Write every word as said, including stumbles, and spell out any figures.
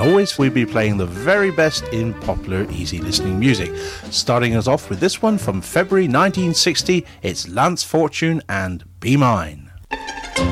always we'll be playing the very best in popular, easy listening music. Starting us off with this one from February nineteen sixty, it's Lance Fortune and Be Mine.